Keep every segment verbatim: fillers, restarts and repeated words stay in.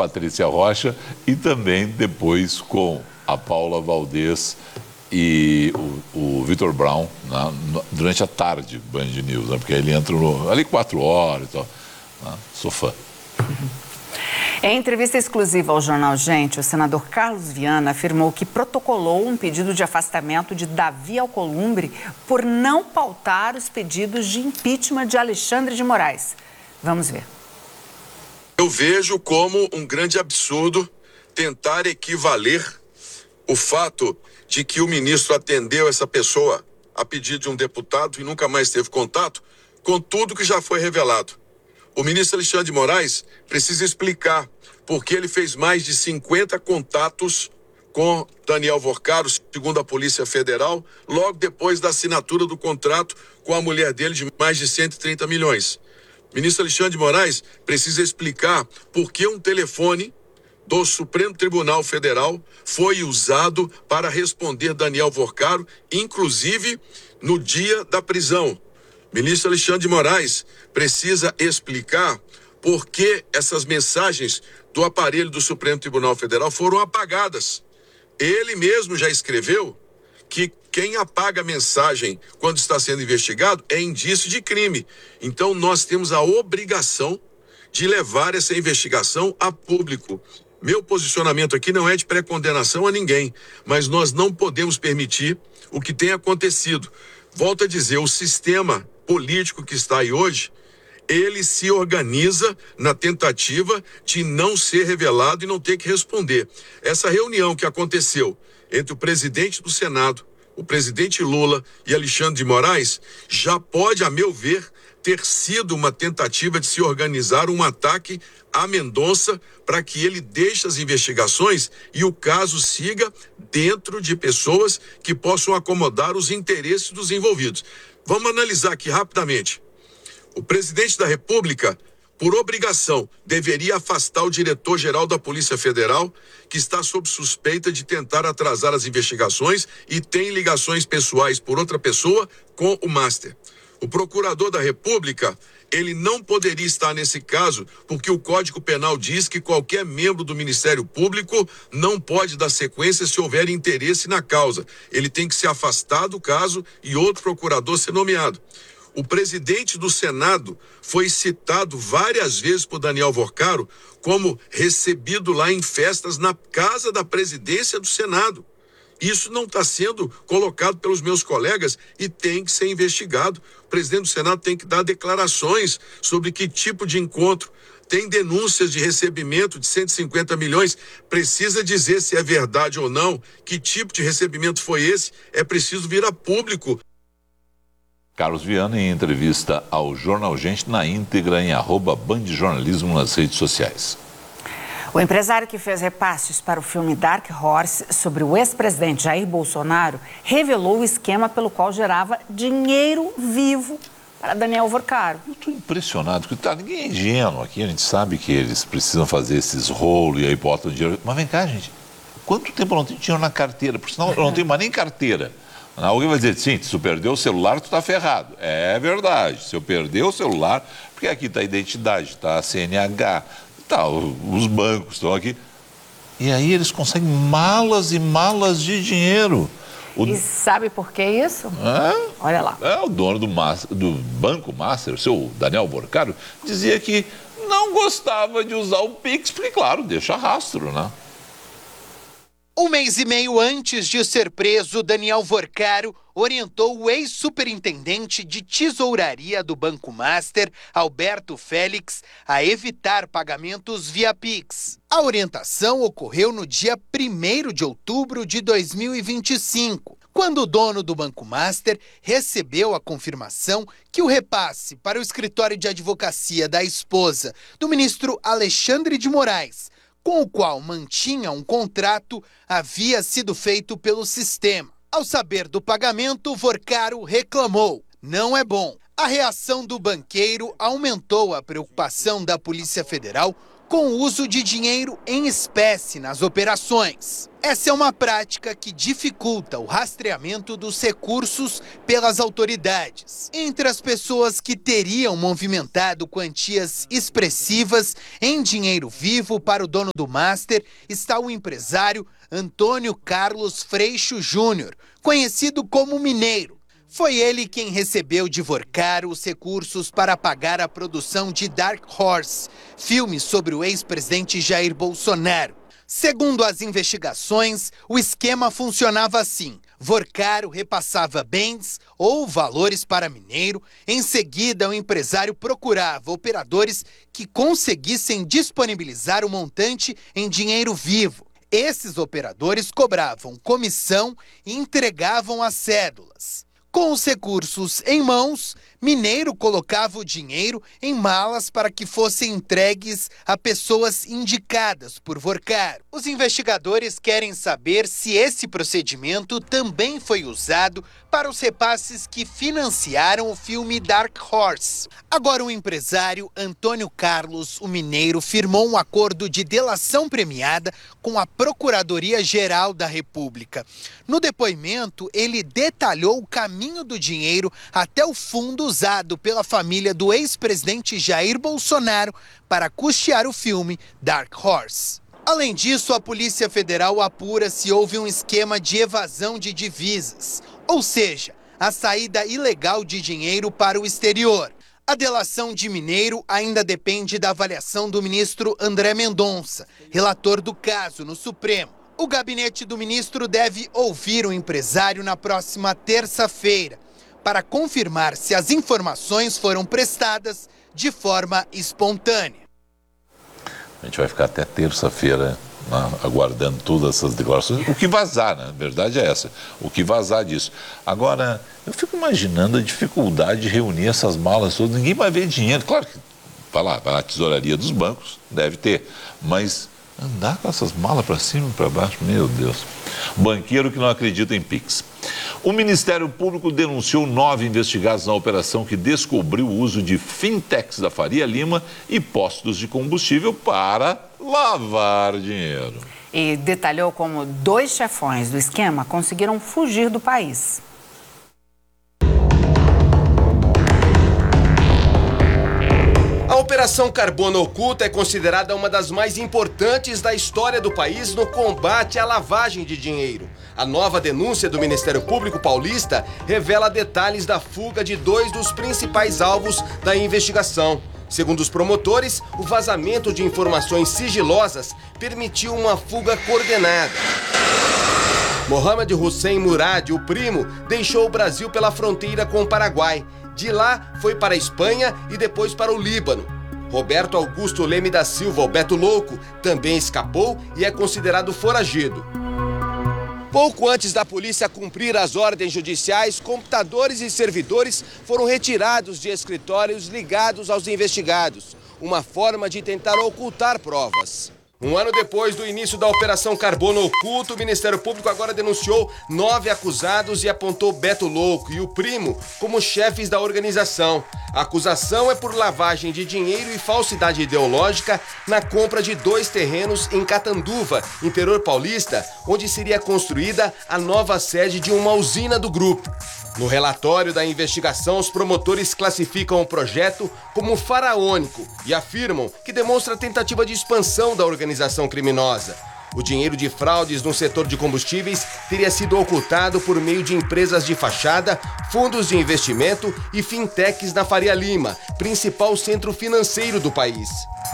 Patrícia Rocha e também depois com a Paula Valdez e o, o Vitor Brown, né, durante a tarde, Band News, né, porque ele entra no, ali quatro horas e tal. Né, sou fã. Em entrevista exclusiva ao jornal Gente, o senador Carlos Viana afirmou que protocolou um pedido de afastamento de Davi Alcolumbre por não pautar os pedidos de impeachment de Alexandre de Moraes. Vamos ver. Eu vejo como um grande absurdo tentar equivaler o fato de que o ministro atendeu essa pessoa a pedido de um deputado e nunca mais teve contato com tudo que já foi revelado. O ministro Alexandre de Moraes precisa explicar por que ele fez mais de cinquenta contatos com Daniel Vorcaro, segundo a Polícia Federal, logo depois da assinatura do contrato com a mulher dele de mais de cento e trinta milhões. O ministro Alexandre de Moraes precisa explicar por que um telefone do Supremo Tribunal Federal foi usado para responder Daniel Vorcaro, inclusive no dia da prisão. O ministro Alexandre de Moraes precisa explicar por que essas mensagens do aparelho do Supremo Tribunal Federal foram apagadas. Ele mesmo já escreveu que quem apaga a mensagem quando está sendo investigado é indício de crime. Então nós temos a obrigação de levar essa investigação a público. Meu posicionamento aqui não é de pré-condenação a ninguém, mas nós não podemos permitir o que tem acontecido. Volto a dizer, o sistema político que está aí hoje, ele se organiza na tentativa de não ser revelado e não ter que responder. Essa reunião que aconteceu entre o presidente do Senado, o presidente Lula e Alexandre de Moraes, já pode, a meu ver, ter sido uma tentativa de se organizar um ataque a Mendonça para que ele deixe as investigações e o caso siga dentro de pessoas que possam acomodar os interesses dos envolvidos. Vamos analisar aqui rapidamente. O presidente da República, por obrigação, deveria afastar o diretor-geral da Polícia Federal, que está sob suspeita de tentar atrasar as investigações e tem ligações pessoais por outra pessoa com o Master. O procurador da República, ele não poderia estar nesse caso, porque o Código Penal diz que qualquer membro do Ministério Público não pode dar sequência se houver interesse na causa. Ele tem que se afastar do caso e outro procurador ser nomeado. O presidente do Senado foi citado várias vezes por Daniel Vorcaro como recebido lá em festas na casa da presidência do Senado. Isso não está sendo colocado pelos meus colegas e tem que ser investigado. O presidente do Senado tem que dar declarações sobre que tipo de encontro. Tem denúncias de recebimento de cento e cinquenta milhões. Precisa dizer se é verdade ou não, que tipo de recebimento foi esse. É preciso vir a público. Carlos Viana em entrevista ao Jornal Gente na íntegra em arroba Band Jornalismo nas redes sociais. O empresário que fez repasses para o filme Dark Horse sobre o ex-presidente Jair Bolsonaro revelou o esquema pelo qual gerava dinheiro vivo para Daniel Vorcaro. Eu estou impressionado, porque tá, ninguém é ingênuo aqui, a gente sabe que eles precisam fazer esses rolos e aí botam dinheiro. Mas vem cá, gente, quanto tempo eu não tenho dinheiro na carteira? Porque senão eu não tenho mais nem carteira. Alguém vai dizer, sim, se eu perder o celular, tu está ferrado. É verdade, se eu perder o celular, porque aqui está a identidade, está a C N H, tá, os bancos estão aqui. E aí eles conseguem malas e malas de dinheiro. O... E sabe por que isso? É? Olha lá. É, o dono do, Master, do Banco Master, o seu Daniel Vorcaro, dizia que não gostava de usar o Pix, porque, claro, deixa rastro, né? Um mês e meio antes de ser preso, Daniel Vorcaro orientou o ex-superintendente de tesouraria do Banco Master, Alberto Félix, a evitar pagamentos via Pix. A orientação ocorreu no dia primeiro de outubro de dois mil e vinte e cinco, quando o dono do Banco Master recebeu a confirmação que o repasse para o escritório de advocacia da esposa do ministro Alexandre de Moraes, com o qual mantinha um contrato, havia sido feito pelo sistema. Ao saber do pagamento, Vorcaro reclamou. Não é bom. A reação do banqueiro aumentou a preocupação da Polícia Federal com o uso de dinheiro em espécie nas operações. Essa é uma prática que dificulta o rastreamento dos recursos pelas autoridades. Entre as pessoas que teriam movimentado quantias expressivas em dinheiro vivo para o dono do Master está o empresário Antônio Carlos Freixo Júnior, conhecido como Mineiro. Foi ele quem recebeu de Vorcaro os recursos para pagar a produção de Dark Horse, filme sobre o ex-presidente Jair Bolsonaro. Segundo as investigações, o esquema funcionava assim. Vorcaro repassava bens ou valores para Mineiro. Em seguida, o empresário procurava operadores que conseguissem disponibilizar o montante em dinheiro vivo. Esses operadores cobravam comissão e entregavam as cédulas. Com os recursos em mãos, Mineiro colocava o dinheiro em malas para que fossem entregues a pessoas indicadas por Vorcaro. Os investigadores querem saber se esse procedimento também foi usado para os repasses que financiaram o filme Dark Horse. Agora o empresário Antônio Carlos, o Mineiro, firmou um acordo de delação premiada com a Procuradoria-Geral da República. No depoimento, ele detalhou o caminho do dinheiro até o fundo usado pela família do ex-presidente Jair Bolsonaro para custear o filme Dark Horse. Além disso, a Polícia Federal apura se houve um esquema de evasão de divisas, ou seja, a saída ilegal de dinheiro para o exterior. A delação de Mineiro ainda depende da avaliação do ministro André Mendonça, relator do caso no Supremo. O gabinete do ministro deve ouvir o empresário na próxima terça-feira para confirmar se as informações foram prestadas de forma espontânea. A gente vai ficar até terça-feira, né, aguardando todas essas declarações. O que vazar, né? A verdade é essa. O que vazar disso. Agora, eu fico imaginando a dificuldade de reunir essas malas todas. Ninguém vai ver dinheiro. Claro que vai lá, vai na tesouraria dos bancos, deve ter. Mas andar com essas malas para cima e para baixo, meu Deus. Banqueiro que não acredita em Pix. O Ministério Público denunciou nove investigados na operação que descobriu o uso de fintechs da Faria Lima e postos de combustível para lavar dinheiro. E detalhou como dois chefões do esquema conseguiram fugir do país. A Operação Carbono Oculta é considerada uma das mais importantes da história do país no combate à lavagem de dinheiro. A nova denúncia do Ministério Público Paulista revela detalhes da fuga de dois dos principais alvos da investigação. Segundo os promotores, o vazamento de informações sigilosas permitiu uma fuga coordenada. Mohamed Hussein Murad, o primo, deixou o Brasil pela fronteira com o Paraguai. De lá, foi para a Espanha e depois para o Líbano. Roberto Augusto Leme da Silva, o Beto Louco, também escapou e é considerado foragido. Pouco antes da polícia cumprir as ordens judiciais, computadores e servidores foram retirados de escritórios ligados aos investigados. Uma forma de tentar ocultar provas. Um ano depois do início da Operação Carbono Oculto, o Ministério Público agora denunciou nove acusados e apontou Beto Louco e o primo como chefes da organização. A acusação é por lavagem de dinheiro e falsidade ideológica na compra de dois terrenos em Catanduva, interior paulista, onde seria construída a nova sede de uma usina do grupo. No relatório da investigação, os promotores classificam o projeto como faraônico e afirmam que demonstra tentativa de expansão da organização criminosa. O dinheiro de fraudes no setor de combustíveis teria sido ocultado por meio de empresas de fachada, fundos de investimento e fintechs na Faria Lima, principal centro financeiro do país.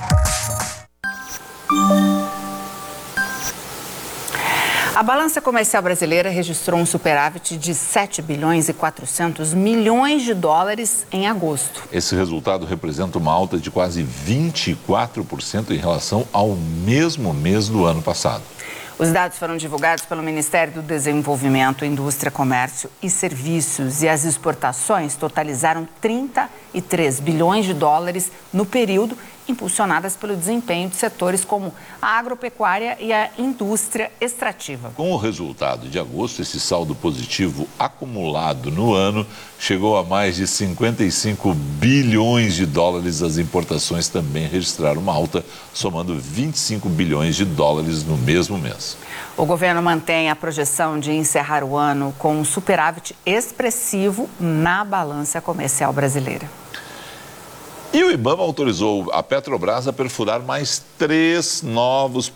A balança comercial brasileira registrou um superávit de sete bilhões e quatrocentos milhões de dólares em agosto. Esse resultado representa uma alta de quase vinte e quatro por cento em relação ao mesmo mês do ano passado. Os dados foram divulgados pelo Ministério do Desenvolvimento, Indústria, Comércio e Serviços e as exportações totalizaram trinta e três bilhões de dólares no período impulsionadas pelo desempenho de setores como a agropecuária e a indústria extrativa. Com o resultado de agosto, esse saldo positivo acumulado no ano chegou a mais de cinquenta e cinco bilhões de dólares. As importações também registraram uma alta, somando vinte e cinco bilhões de dólares no mesmo mês. O governo mantém a projeção de encerrar o ano com um superávit expressivo na balança comercial brasileira. E o IBAMA autorizou a Petrobras a perfurar mais três novos